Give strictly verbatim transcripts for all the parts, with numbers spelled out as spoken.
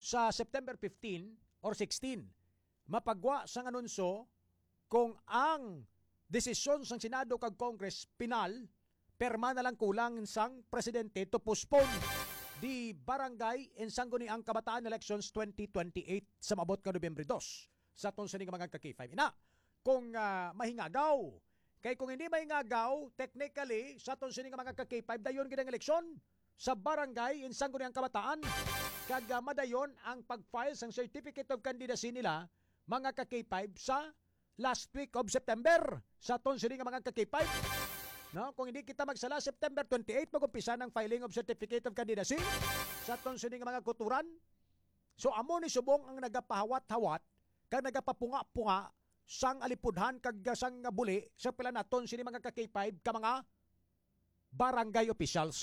sa September fifteen or sixteen mapagwa sang anunsyo kung ang desisyon sang Senado kag Congress pinal perma na lang kulang sang presidente to postpone di barangay and sangguniang kabataan elections twenty twenty-eight sa maabot ka Nobyembre two sa atong sining mga ka-K five. Ina, kung uh, mahingagaw, kay kung hindi mahingagaw, technically, sa atong sining mga ka-K five, dayon gidang eleksyon sa barangay and sangguniang kabataan. Kag uh, madayon ang pag-file sang certificate of candidacy nila mga ka-K five sa last week of September sa atong sining mga ka-K five. No, kung hindi kita magsala September twenty-eight mag-umpisa ng filing of certificate of candidacy sa atong sining mga kuturan. So amo ni subong ang nagapahawat-hawat kag nagapapunga-punga sang alipudhan kag sang buli sa pila naton sini mga ka-K five ka mga barangay officials.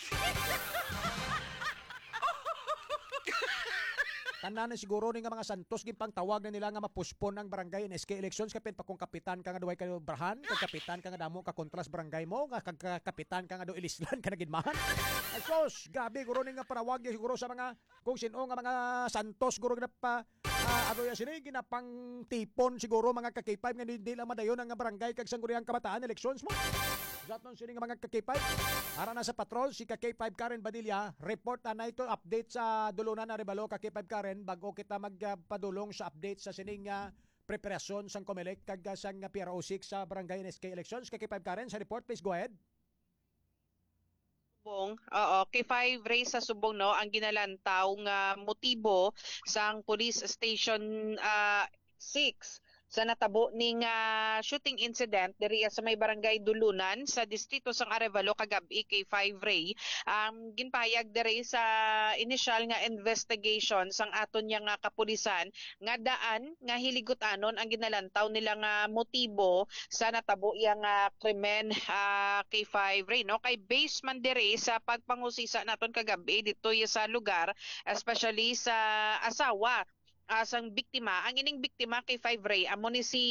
Tanan na siguro ni nga mga santos gimpang tawag na nila nga mapuspon ang barangay N S K elections kapin pa kung kapitan ka nga duway kayo brahan, kag kapitan ka nga damo ka kontras barangay mo, nga kag kapitan ka nga do ilislan ka nagidmahan. Asos, gabi guro ni nga panawag siguro sa mga kung sino nga mga santos guro na pa uh, ano ya sini ginapang tipon siguro mga ka-K five nga hindi lang madayon ang barangay kag sangguniang kabataan elections mo. Zaton sini nga mga ka-K five. Ara na sa patrol si ka-K five Karen Badilla, report na ito update sa dulunan na Rebalo ka-K five Karen bago kita magpadulong sa update sa sining uh, preparasyon sang Comelec kag sang P R O six sa barangay N S K elections. ka-K five Karen sa report, please go ahead. Subong, oo, K five race sa Subong no ang ginalantaw nga motibo sang police station uh, six sa natabo ning uh, shooting incident diri sa may barangay Dulunan sa distrito sang Arevalo kagabi. K five Ray um, ginpayag diri sa initial nga investigation sang aton nya nga kapulisan nga daan nga hiliguttanon ang ginalantaw nila nga motibo sa natabo yang uh, krimen uh, K five Ray no kay base man diri sa pagpangusisa naton kagabi dito sa lugar, especially sa asawa asang biktima. Ang ining biktima kay five Ray amo ni si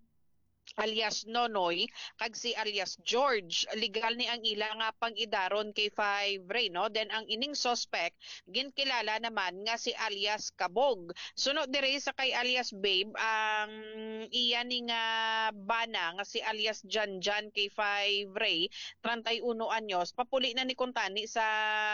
alias Nonoy kag si alias George. Legal ni ang ila nga pang-idaron kay five Ray no. Then ang ining suspect ginkilala naman nga si alias Kabog. Sunod diri sa kay alias Babe ang iya ni nga bana nga si alias Janjan kay five Ray thirty-one anyos papuli na ni kuntani sa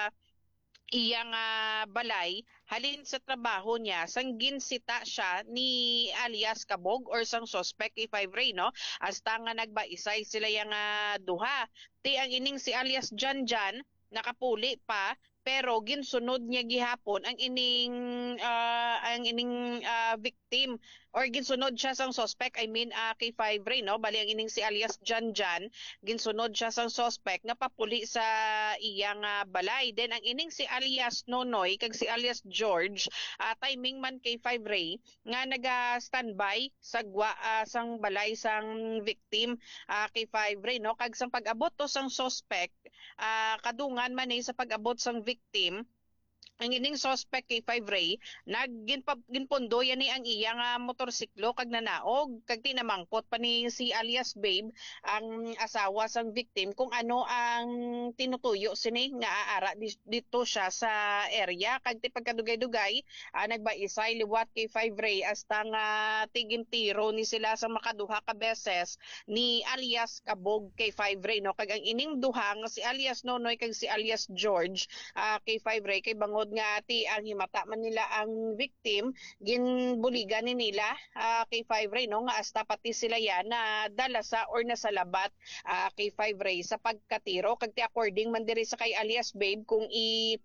iyang uh, balay halin sa trabaho niya sang ginsita siya ni alias Kabog or sang suspect kay five Ray no hasta nga nagbaisay sila yang uh, duha. Ti ang ining si alias Janjan nakapuli pa pero ginsunod niya gihapon ang ining uh, ang ining uh, victim or ginsunod siya sang suspect. I mean uh, kay five Ray no bali ang ining si alias Janjan ginsunod siya sang suspect nga papuli sa iyang uh, balay. Then ang ining si alias Nonoy kag si alias George uh, timing man kay five Ray nga naga standby sa gwa uh, sang balay sang victim uh, kay five Ray no kag sang pag-abot to sang suspect uh, kadungan man ni sa pag-abot sang victim ang ining suspect kay five Ray nagginpondo yan ni ang iyang uh, motorsiklo kag nanaog kag tinamangpot pa ni si alias Babe ang asawa sang victim kung ano ang tinutuyo sini nga aara dito siya sa area kag ti pagkadugay-dugay uh, nagbaisay liwat kay five Ray hasta nga tigintiro ni sila sa makaduha ka beses ni alias Kabog kay five Ray no kag ang ining duha nga si alias Nonoy kag si alias George uh, kay five Ray kay bangod nga ati ang himata man nila ang victim ginbuligan ni nila uh, kay five Ray no nga hasta pati sila yan na dala sa or nasa labat uh, kay five Ray sa pagkatiro kag ti according man diri sa kay alias Babe kung i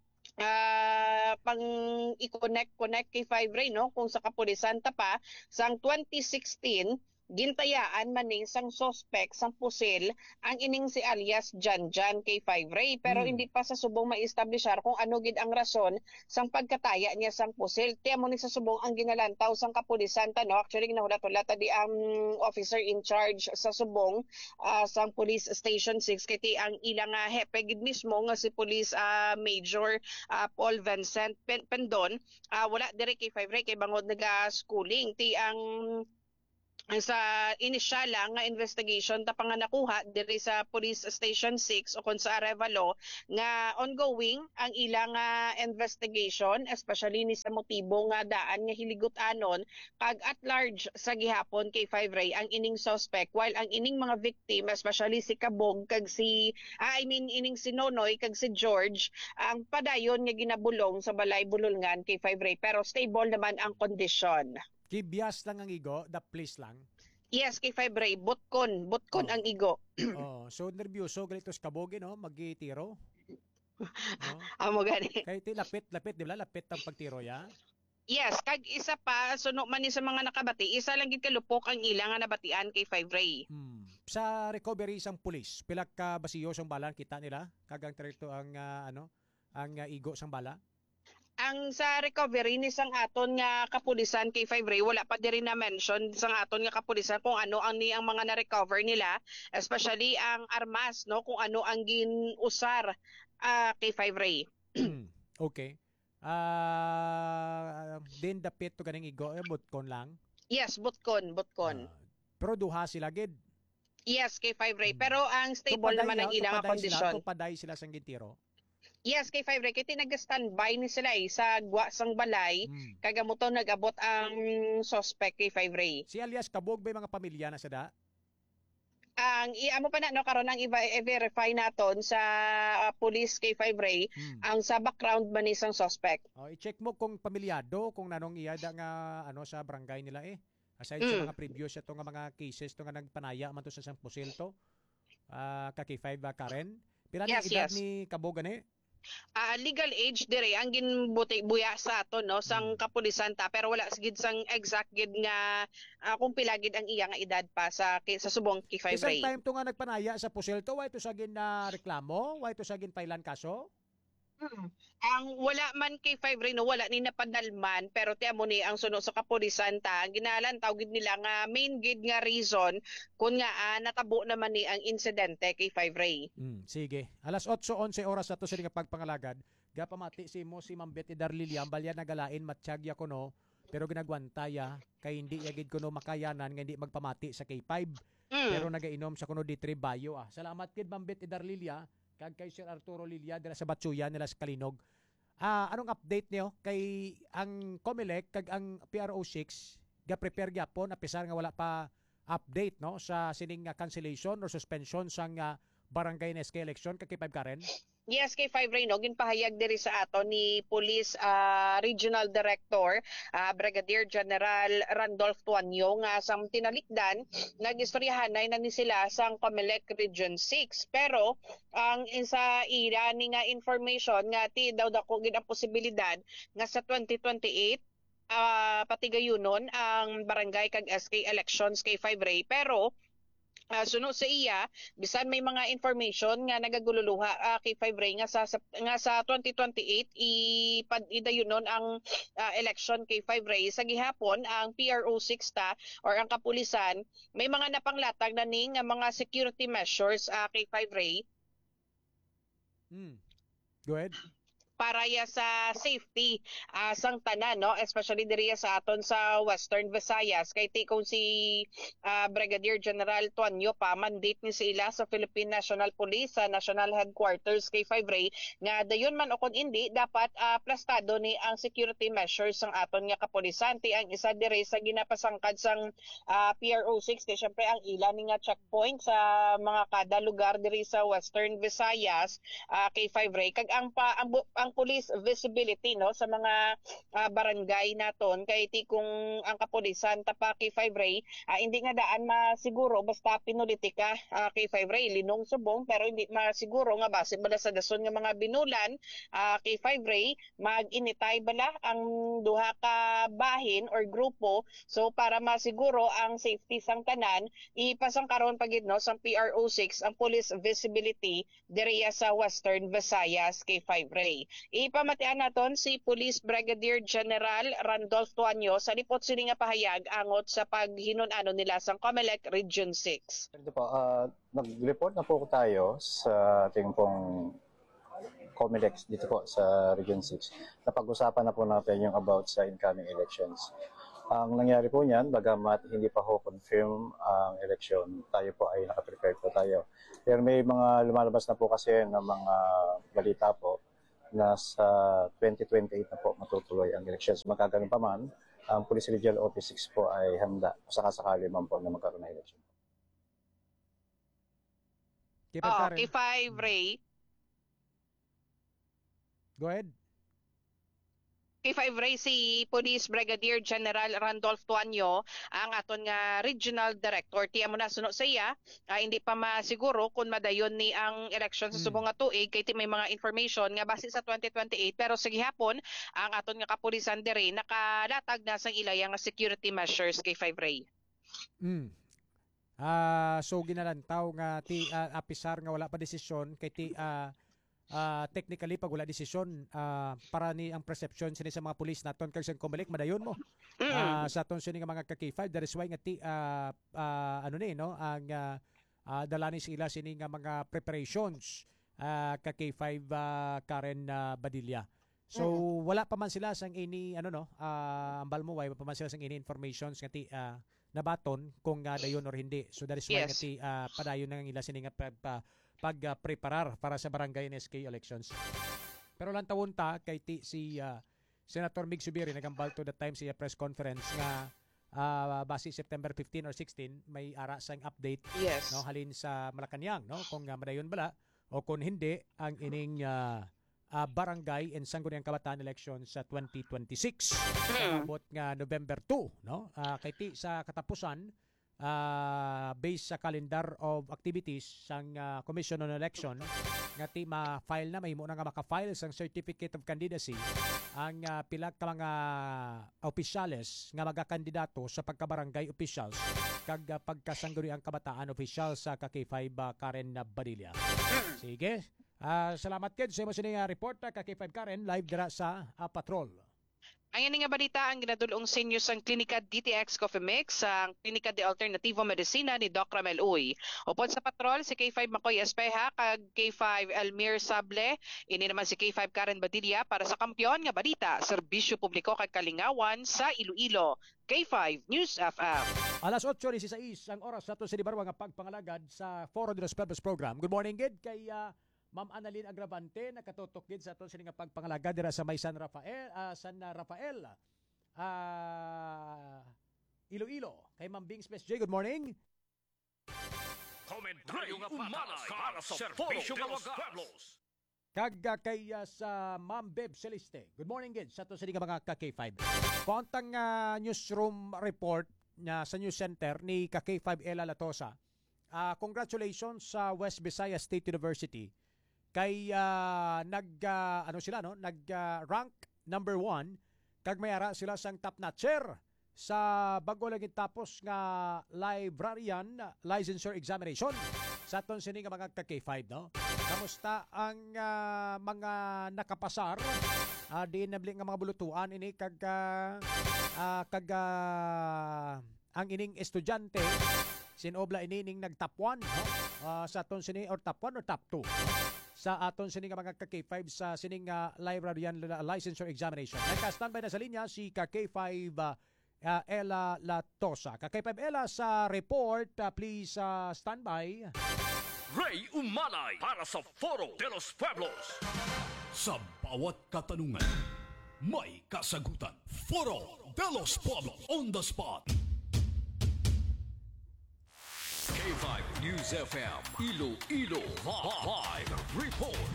uh, pang i-connect connect kay five Ray no kung sa kapulisan ta pa sang twenty sixteen gintayaan maning sang suspect sang pusil ang ining si alias Janjan kay five Ray pero hmm. hindi pa sa subong ma-establishar kung ano gid ang rason sang pagkataya niya sang pusil. Tiyan mo ni sa subong ang ginalantaw sang kapulisan ta no actually ginahulat-hulat di ang officer in charge sa subong uh, sang police station six kay ti ang ilang uh, hepe gid mismo nga si police uh, major uh, Paul Vincent Pendon uh, wala diri kay five Ray kay bangod naga schooling ti ang ang sa inisyal lang nga investigation ta pa nga nakuha diri sa Police Station six o kun sa Arevalo nga ongoing ang ilang nga investigation, especially ni sa motibo nga daan nga hiliguttanon kag at large sa gihapon kay Five Ray ang ining suspect, while ang ining mga victim, especially si Kabog kag si ah, I mean ining si Nonoy kag si George, ang padayon nga ginabulong sa balay bulolngan kay Five Ray, pero stable naman ang kondisyon. Kibyas lang ang igo, the place lang. Yes, kay Five Ray, butkon, butkon Oh. ang igo. Oh, so nervyoso galito sa kaboge no, magitiro. No? Amo gani. Kay ti lapit, lapit, di ba? Lapit ang pagtiro ya. Yes, kag isa pa suno man ni sa mga nakabati, isa lang gid kalupok ang ilang nga nabatian kay Five Ray. Hmm. Sa recovery sang pulis, pila ka basiyo sang bala kita nila? Kagang trito ang ah, ano, ang ah, igo sang bala. Ang sa recovery ni sang aton nga kapulisan kay Five Ray, wala pa diri na mention sang aton nga kapulisan kung ano ang ni ang mga na-recover nila, especially ang armas, no, kung ano ang ginusar ah, kay Five Ray. Hmm. Okay. Ah, din dapit to ganing igo, eh, butkon lang. Yes, butkon, butkon. Ah, pero duha sila gid. Yes, kay Five Ray, Hmm. pero ang stable naman ang ilang nga kondisyon. Tupaday sila sang gitiro. Yes, kay Five Ray, kay tinag-standby ni sila eh, sa gwa sang balay, Hmm. kagamuto nag-abot ang suspect kay Five Ray. Si alias Kabog ba mga pamilya na sada? Ang iamo pa na no karon ang i-verify naton sa uh, police kay Five Ray Hmm. ang sa background man ni sang suspect. Oh, i-check mo kung pamilyado, kung nanong iyada nga ano sa barangay nila eh. Aside sa Mm. mga previous ito nga mga cases to nga nagpanaya man to sa sang pusil to. Ah, kaki five ba Karen? Pila na Yes, edad yes. ni Kabog ani? Ah, legal age dire ang ginbuti buya sa aton no sang Hmm. kapulisan ta, pero wala gid sang exact gid nga ah, kung pila gid ang iya nga edad pa sa kay- sa subong kay Five Isang Ray. time to nga nagpanaya sa pusil to, why to sa gin na reklamo? Why to sa gin pailan kaso? Mm. Ang wala man kay Five Ray no, wala ni napadalman, pero tiamo ni ang suno sa kapulisan ta ang ginalantaw gid nila nga main gid nga reason kun nga ah, natabo naman ni ang insidente kay Five Ray. Hmm, sige. Alas eight eleven oras na to sa nga pagpangalagad. Gapamati si mo si Mambet Idar Lilian balya nagalain matsyagya ko no, pero ginagwantaya kay hindi yagid ko no makayanan nga hindi magpamati sa K five. Mm. Pero nagainom sa kuno di tre bayo ah. Salamat kid Mambet Idar Lilia kag kay Sir Arturo Lilia dira sa Batsuya nila sa Kalinog. Ah, anong update niyo kay ang Comelec kag ang P R O six ga prepare gyapon apisar nga wala pa update no sa sining nga cancellation or suspension sang ah, barangay na S K election kag K five Karen? Yes, kay Five Ray no, ginpahayag diri sa ato ni Police ah, Regional Director ah, Brigadier General Randolph Tuanyo nga sang tinalikdan nagistoryahanay na ni sila sang Comelec Region six, pero ang isa ira ni nga information nga ti daw dako gid ang posibilidad nga sa twenty twenty-eight ah, patigayunon ang barangay kag S K elections kay Five Ray, pero Uh, suno sa iya bisan may mga information nga nagagululuha uh, kay Five Ray nga sa, sa nga sa twenty twenty-eight ipad idayunon ang uh, election kay Five Ray sa gihapon ang P R O six ta or ang kapulisan may mga napanglatag na ning nga mga security measures uh, kay Five Ray Hmm. Go ahead. para ya sa safety uh, sang tanan no, especially diri sa aton sa Western Visayas kay tikong si uh, Brigadier General Tuanyo pa mandate ni sila sa Philippine National Police sa National Headquarters kay Five Ray nga dayon man o kun hindi dapat uh, plastado ni ang security measures sang aton nga kapulisan. Ti ang isa diri sa ginapasangkad sang uh, P R O six ti syempre ang ila ni nga checkpoint sa mga kada lugar diri sa Western Visayas uh, kay Five Ray kag ang pa ang, ang police visibility no sa mga uh, barangay naton kay ti kung ang kapulisan tapa kay Five Ray uh, hindi nga daan masiguro basta pinulitika uh, kay Five Ray linong subong, pero hindi masiguro nga base bala sa dason nga mga binulan uh, kay Five Ray mag-initay bala ang duha ka bahin or grupo, so para masiguro ang safety sang tanan ipasang karon pagid no sang P R O six ang police visibility diriya sa Western Visayas kay Five Ray. Ipamatian naton si Police Brigadier General Randolph Tuanyo sa lipot sini nga pahayag angot sa paghinon-ano nila sang Comelec Region six. Ito po, uh, nag-report na po tayo sa ating pong Comelec dito po sa Region six. Napag-usapan na po natin yung about sa incoming elections. Ang nangyari po niyan, bagamat hindi pa ho confirm ang eleksyon, tayo po ay nakaprepare po tayo. Pero may mga lumalabas na po kasi ng mga balita po na sa twenty twenty-eight na po matutuloy ang elections. Magkaganon pa man, ang Police Regional Office six po ay handa sakasakali man po na magkaroon ng election. Keep it, Oo, Karen. K five Ray. Go ahead. K five Ray si Police Brigadier General Randolph Tuanyo ang aton nga regional director. Tiya mo na suno sa iya, ah, hindi pa masiguro kung madayon ni ang election sa Mm. subong nga tuig kay ti may mga information nga base sa twenty twenty-eight pero sa gihapon ang aton nga kapulisan diri nakalatag na sang ilayang security measures K five Ray. Mm. Ah, so ginalantaw nga ti ah, apisar nga wala pa desisyon kay ti ah, ah, technically pag wala desisyon ah, para ni ang perception sini sa mga pulis naton kag sa kumalik madayon mo. Ah, sa aton sini nga mga ka K five that is why nga ti ah, ah, ano ni no ang ah, ah, dala ni sila sini nga mga preparations ah, ka K five ah, Karen ah, Badilla. So wala pa man sila sang ini ano no ah, ambal mo wala pa man sila sang ini informations nga ti ah, nabaton kung uh, dayon or hindi. So that is why Yes. nga ti uh, padayon na ila sini nga pag, pa, pag uh, preparar para sa barangay and S K elections. Pero lang tawon ta kay ti si uh, Senator Mig Subiri nagambal to the time siya press conference nga uh, base September fifteen or sixteen may ara sang update Yes. no halin sa Malacañang no kung uh, madayon bala o kung hindi ang ining uh, uh, barangay and Sangguniang Kabataan election sa twenty twenty-six. Abot nga November two, no? Uh, kay ti sa katapusan uh, based sa calendar of activities sang uh, Commission on Election nga ti ma-file na mahimo na nga maka-file sang Certificate of Candidacy ang uh, pila ka mga opisyales nga magakandidato sa pagkabarangay officials kag uh, pagkasangguniang kabataan officials sa K five uh, Karen Badilla. Sige. Ah, salamat kid sa imo sini nga report ka K five Karen live dira sa uh, patrol. Ang nga balita ang ginadulong senior sang Klinika D T X Coffee Mix ang Klinika de Alternativo Medicina ni Doc Ramel Uy. Upod sa patrol si K five Makoy Espeja kag K five Elmir Sable, ini naman si K five Karen Badilla para sa kampiyon nga balita, serbisyo publiko kag kalingawan sa Iloilo. K five News F M. Alas eight dieciséis ang oras sa to sa Dibarwa nga pagpangalagad sa Foro de los Pueblos program. Good morning gid kay uh, Ma'am Annalyn Agravante nakatutok gid sa aton sini nga pagpangalaga dira sa May San Rafael, uh, San Rafael. Uh, Iloilo. Kay Ma'am Bings Best J, good morning. Komentaryo nga umalay para sa serbisyo ng los pueblos. Kag uh, kay uh, sa Ma'am Beb Celeste. Good morning gid sa aton sini nga mga ka K five. Kontang uh, newsroom report nya sa news center ni ka K five Ella Latosa. Uh, congratulations sa West Visayas State University. Kay uh, nag uh, ano sila no nag uh, rank number one kag may ara sila sang top notcher sa bago lagi tapos nga librarian licensure examination sa aton sini nga mga ka K five no. Kamusta ang uh, mga nakapasar uh, di nabli nga mga bulutuan ini kag uh, uh, kag uh, ang ining estudyante sinobla ini ning nag top one no? uh, sa aton sini or top one or top two sa aton sini nga mga ka K five sa sining uh, librarian licensure examination. Nagka-standby na sa linya si ka K five uh, uh, Ella Latosa. Ka K five Ella sa report, uh, please uh, standby. Ray Umalay para sa Foro de los Pueblos. Sa bawat katanungan, may kasagutan. Foro de los Pueblos on the spot. K five News F M Iloilo Live Report.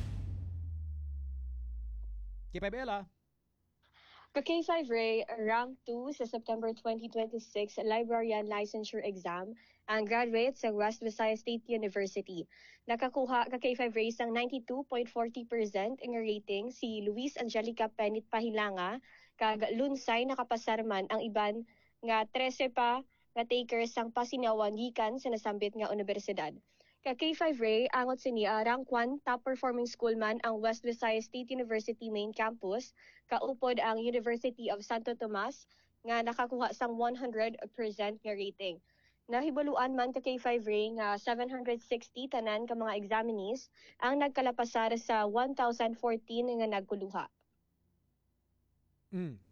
K five Ella. Ka K five Ray, rank two sa September twenty twenty-six Librarian Licensure Exam ang graduate sa West Visayas State University. Nakakuha ka K five Ray sang ninety-two point four zero percent ang rating si Luis Angelica Penit Pahilanga kag lunsay nakapasarman ang iban nga thirteen pa nga takers sang pasinawan gikan sa nasambit nga universidad. Ka K five Ray, angot siniya rank one top performing school man ang West Visayas State University main campus, kaupod ang University of Santo Tomas nga nakakuha sang one hundred percent nga rating. Nahibaluan man ka K five Ray nga seven hundred sixty tanan ka mga examinees ang nagkalapasar sa one thousand fourteen nga nagkuluha. Mm.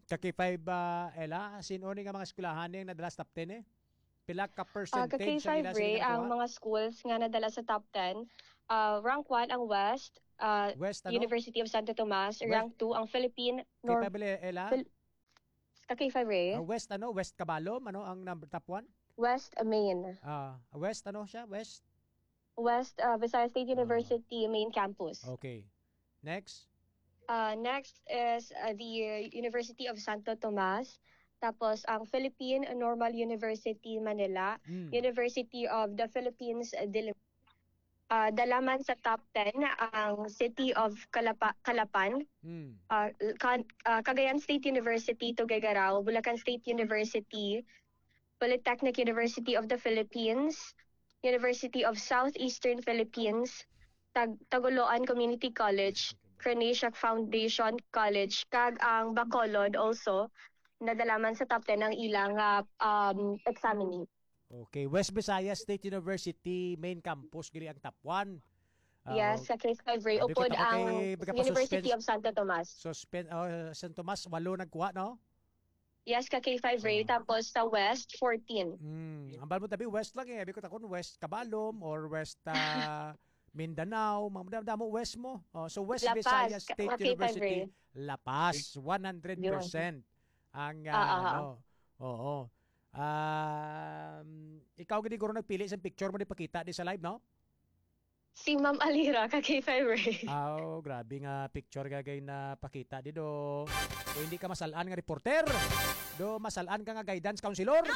Ka K five uh, Ella, sino ni nga mga eskwelahan yung nadala sa top ten eh? Pila ka Uh, percentage ka K ang five ila Ray, sila ang nakuha? mga schools nga nadala sa top ten, uh, rank one ang West, uh, West ano? University of Santo Tomas, West- rank two ang Philippine K North, five Ella? Phil- ka K five Ray, Ah, West ano? West Cabalom ano ang number top one? West uh, Main, Ah, West ano siya? West? West uh, Visayas State University main campus. Okay. Next? Uh, next is uh, the University of Santo Tomas, tapos ang Philippine Normal University Manila, Hmm. University of the Philippines, uh, Dil- uh, dalaman sa top ten ang City of Calapa- Calapan, Hmm. uh, Ka- uh, Cagayan State University, Tuguegarao, Bulacan State University, Polytechnic University of the Philippines, University of Southeastern Philippines, Tag- Tagoloan Community College, Cranaciac Foundation College, kag ang Bacolod also, nadalaman sa top ten ang ilang uh, um, examinee. Okay, West Visayas State University main campus gili ang top one. Yes, sa Case five Ray, Ah, di ko upod ta- ang okay, baka pa University suspense. of Santo Tomas. Suspend oh, San Tomas walo nagkuha no? Yes, ka K five Ray, tapos sa West, fourteen. Mm, ang mo tabi West lang eh. Abi ko takon West Cabalom or West ah, Mindanao, mga damo West mo. Oh, so West La Paz, Visayas ka- State ka- K five University, La Paz, one hundred percent ang ah, Ah, ah, ah. ano. Oo. Um, ikaw gid guro nagpili sa picture mo di pakita di sa live no? Si Ma'am Alira, ka K five Ray. Aw, grabe nga picture gagay na pakita di do. Do hindi ka masalaan nga reporter. Do masalaan ka nga guidance counselor.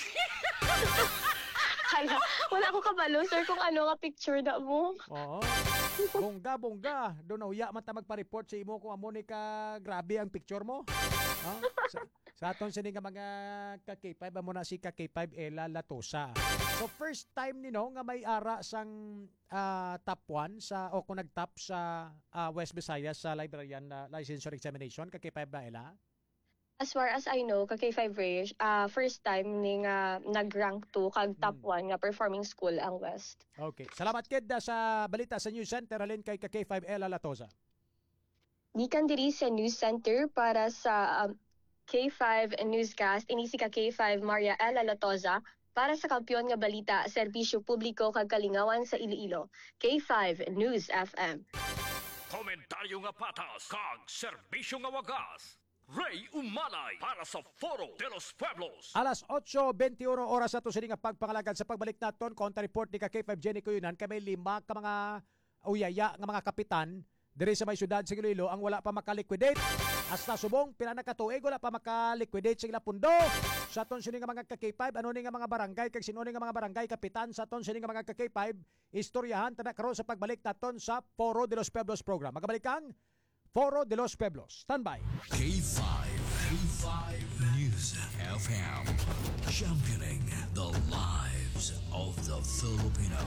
Hala, wala ko kabalo, sir, kung ano nga picture na mo. Oo. Bongga, bongga. Do na uya man ta magpa-report sa imo kung amo ni ka grabe ang picture mo. Ha? Sa, sa aton sini nga mga ka K five amo na si ka K five Ella Latosa. So first time ni no nga may ara sang ah, top one sa o kung nag-top sa ah, West Visayas sa librarian na licensure examination ka K five ba Ella? As far as I know, ka K five Ray, uh, first time ning uh, nag-rank two kag top Hmm. one nga performing school ang West. Okay. Salamat kid da sa balita sa News Center alin kay ka K five Ella Latosa. Gikan diri sa News Center para sa um, K five Newscast, ini si ka K five Maria Ella Latoza para sa kampiyon nga balita, serbisyo publiko kag kalingawan sa Iloilo. K five News F M. Komentaryo nga patas kag serbisyo nga wagas. Ray Umalay para sa Foro de los Pueblos. Alas eight twenty-one oras ato sini nga pagpangalagan sa pagbalik naton kontra report ni ka K five Jenny Kuyunan kay may lima ka mga uyaya nga mga kapitan diri sa may syudad sa Iloilo ang wala pa makaliquidate. Hasta subong pila na katuig wala pa makaliquidate sa ila pundo. Sa aton sini nga mga ka K five ano ni nga mga barangay kag sino ni nga mga barangay kapitan sa aton sini nga mga ka K five istoryahan tada karon sa pagbalik naton sa Foro de los Pueblos program. Magabalik kang Foro de los Pueblos. Standby. K five. K five News F M. Championing the lives of the Filipino.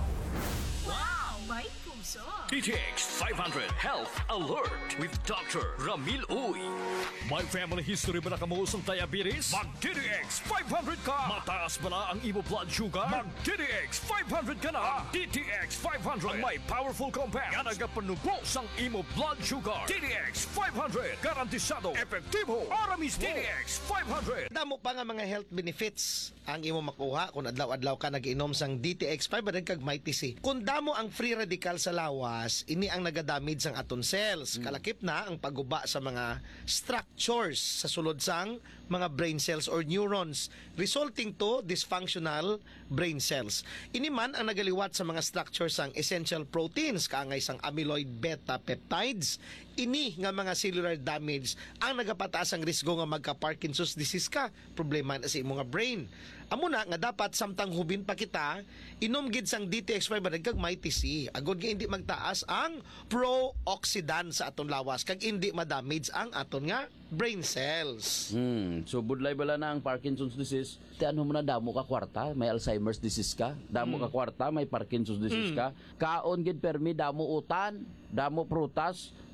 D T X five hundred Health Alert with Doctor Ramil Uy. May family history ba na kamuusong diabetes? Mag-D T X five hundred ka! Mataas ba na ang imo blood sugar? Mag-D T X five hundred ka na! D T X five hundred ang may powerful compound nga nagapanubos ang imo blood sugar. D T X five hundred garantisado, epektibo, para mismo. D T X five hundred. Damo pa nga mga health benefits ang imo makuha kung adlaw-adlaw ka nag-inom sang D T X five hundred kag Mighty C. Kung damo ang free radical sa lawas, ini ang nagadamage sang aton cells. Kalakip na ang pagguba sa mga structures sa sulod sang mga brain cells or neurons, resulting to dysfunctional brain cells. Ini man ang nagaliwat sa mga structures sang essential proteins, kaangay sang amyloid beta peptides. Ini nga mga cellular damage ang nagapataas ang risgo nga magka-Parkinson's disease ka, problema na sa imong nga brain. Amo na nga dapat samtang hubin pa kita, inom gid sang D T X five hundred kag Mighty C. Agod nga hindi magtaas ang pro-oxidant sa aton lawas kag hindi ma-damage ang aton nga brain cells. Hmm, so budlay bala na ang Parkinson's disease. Ti ano mo na damo ka kwarta, may Alzheimer's disease ka. Damo ka kwarta, may Parkinson's disease ka. Kaon gid permi damo utan, damo prutas,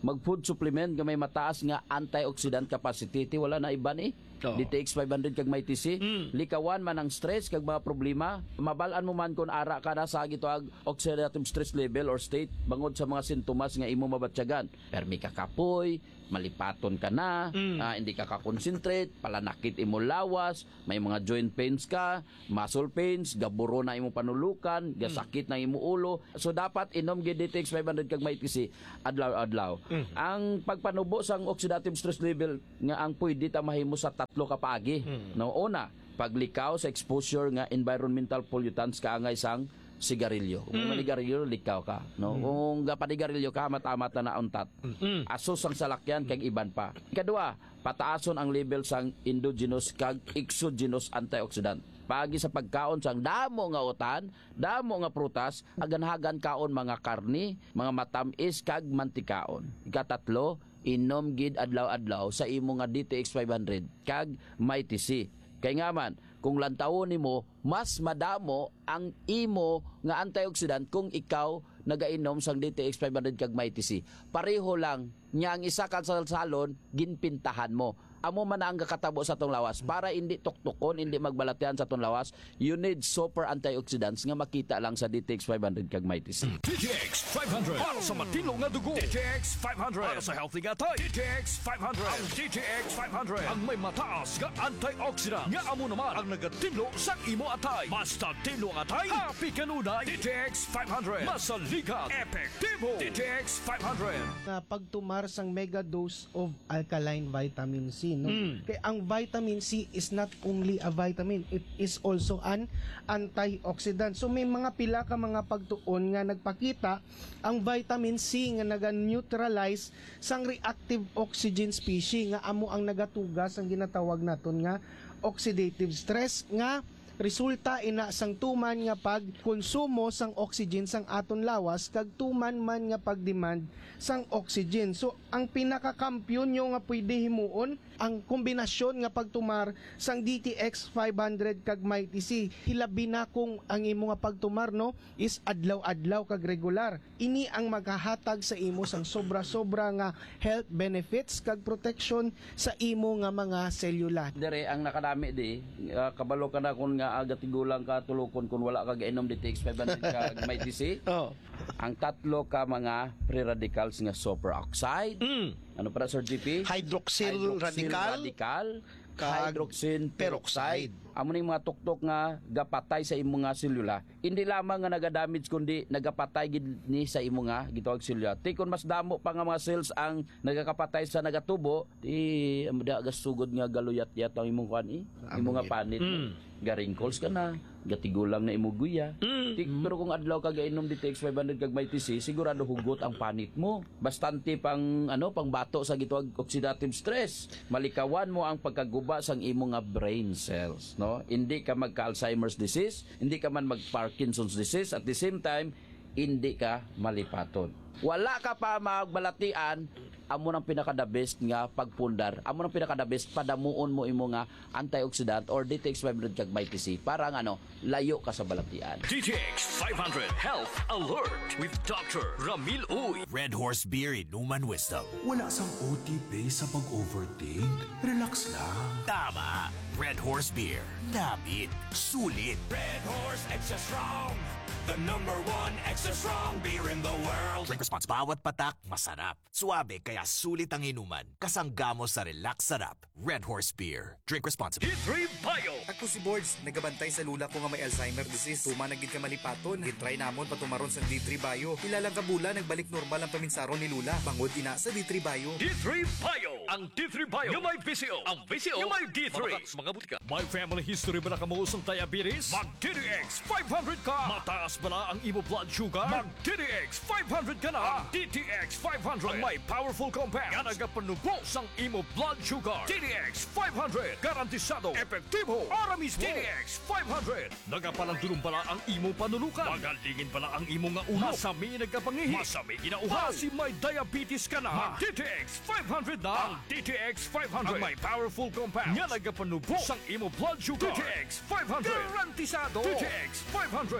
mag-food supplement nga may mataas nga antioxidant capacity. Ti wala na iban eh. Oo. D T X five hundred kag may T C. Likawan man ang stress kag mga problema. Mabalaan mo man kung ara ka na sa gitoag oxidative stress level or state bangod sa mga sintomas nga imo mabatyagan. Permi ka kapoy, malipaton ka na, ah, hindi ka ka-concentrate, palanakit imo lawas, may mga joint pains ka, muscle pains, gaburo na imo panulukan, gasakit na imo ulo. So dapat inom gid D T X five hundred kag may T C adlaw-adlaw. Ang pagpanubo sang oxidative stress level nga ang pwede ta mahimo sa tatlo ka paagi. No, una, paglikaw sa exposure nga environmental pollutants kaangay sang sigarilyo. Kung mm. manigarilyo, likaw ka. No? Mm. Kung gapanigarilyo ka, mata-mata na untat. Mm. Asos ang salakyan, kag iban pa. Ikadua, pataason ang level sang endogenous kag exogenous antioxidant. Pagi sa pagkaon sang damo nga utan, damo nga prutas, aganhagan kaon mga karni, mga matamis kag mantikaon. Ikatatlo, inom gid adlaw-adlaw sa imo nga D T X five hundred kag may T C. Kay nga man, kung lantawon nimo, mas madamo ang imo nga antioxidant kung ikaw nagainom sang D T X five hundred kag may T C. Pareho lang nya ang isa ka salsalon ginpintahan mo. Amo man ang kakatabo sa tong lawas para hindi tuktukon, hindi magbalatian sa tong lawas. You need super antioxidants nga makita lang sa D T X five hundred kag may T C. D T X five hundred para sa matino nga dugo. D T X five hundred para sa healthy nga tayo. D T X five hundred ang D T X five hundred ang may mataas nga antioxidant nga amo naman ang nagatilo sa imo atay. Basta tilo ang atay, happy kanunay. D T X five hundred masaligan, epektibo. D T X five hundred na pagtumar sang mega dose of alkaline vitamin C, no? Mm. Kaya ang vitamin C is not only a vitamin, it is also an antioxidant. So may mga pila ka mga pagtuon nga nagpakita ang vitamin C nga naga-neutralize sang reactive oxygen species nga amo ang nagatugas ang ginatawag naton nga oxidative stress nga resulta ina sang tuman nga pagkonsumo sang oxygen sang aton lawas kag tuman man nga pagdemand sang oxygen. So ang pinakakampiyon nyo nga pwede himuon ang kombinasyon nga pagtumar sang D T X five hundred kag may T C. Hilabi na kung ang imo nga pagtumar no is adlaw-adlaw kag regular. Ini ang maghahatag sa imo sang sobra-sobra nga health benefits kag protection sa imo nga mga selula. Dire ang nakadami di, uh, kabalo ka na kung nga agatigulang ka tulukon kung wala ka gainom D T X five hundred kag may T C. Oh. Ang tatlo ka mga free radicals nga superoxide. Mm. Ano para Sir G P? Hydroxyl, radical, radical kag hydroxyl peroxide. peroxide. Amo ning mga tuktok nga gapatay sa imo nga selula. Hindi lamang nga nagadamage kundi nagapatay gid ni sa imo nga gitawag selula. Ti kun mas damo pa nga mga cells ang nagakapatay sa nagatubo, di amda gasugod nga galuyat-yat ang imong kan eh. Imo nga panit. Mm. Ga-wrinkles ka na, gatigulang na imo guya. Mm. Ti, pero kung adlaw ka gainom D T X five hundred kag may T C, sigurado hugot ang panit mo. Bastante pang ano, pang bato sa gitawag oxidative stress. Malikawan mo ang pagkaguba sang imo nga brain cells, no? Hindi ka magka-Alzheimer's disease, hindi ka man mag-Parkinson's disease, at the same time hindi ka malipaton. Wala ka pa magbalatian, amo nang pinaka-the best nga pagpundar. Amo nang pinaka-the best padamuon mo imo nga antioxidant or D T X five hundred kag may T C para nga ano, layo ka sa balatian. D T X five hundred Health Alert with Doctor Ramil Uy. Red Horse Beer Inuman Wisdom. Wala sang O T P sa pag-overthink. Relax lang. Tama. Red Horse Beer. Namit. Sulit. Red Horse Extra Strong. The number one extra strong beer in the world. Drink response. Bawat patak, masarap. Suabe, kaya sulit ang inuman. Kasanggamo sa relax sarap. Red Horse Beer. Drink responsibly. D three Bio. Ako si Boards, nagabantay sa lula ko nga may Alzheimer disease. Tuma nagid ka malipaton. Gitry namon patumaron sa D three Bio. Ilalang kabula, nagbalik normal ang paminsaron ni Lula. Bangod ina sa D three Bio. D three Bio. Ang D three Bio. Yung may V C O. Ang V C O. Yung may D three. Mga, mga butika. May family history ba na kamuusang diabetes? Mag D T X five hundred ka. Mataas ba na ang imo blood sugar? Mag D T X five hundred ka na. Ang D T X five hundred. Ang may powerful compounds. Nga nagapanubo sang imo blood sugar. D T X five hundred. Garantisado. Epektibo. Ara mismo. D T X five hundred. Nagapalandulong pala ang imo panulukan. Magalingin pala ang imo nga ulo. Masami nagkapangihi. Masami ginauhaw. Kasi may diabetes ka na. Mag D T X five hundred na. Ang D T X five hundred. Ang may powerful compounds. Nga nagapanubo sang imo blood sugar. D T X five hundred. Garantisado. D T X five hundred.